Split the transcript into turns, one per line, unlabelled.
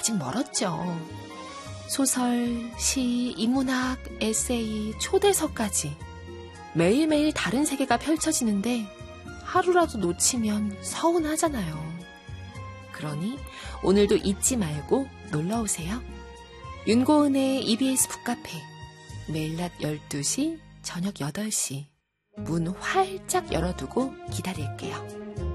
아직 멀었죠. 소설, 시, 인문학, 에세이, 초대서까지 매일매일 다른 세계가 펼쳐지는데 하루라도 놓치면 서운하잖아요. 그러니 오늘도 잊지 말고 놀러오세요. 윤고은의 EBS 북카페, 매일 낮 12시, 저녁 8시 문 활짝 열어두고 기다릴게요.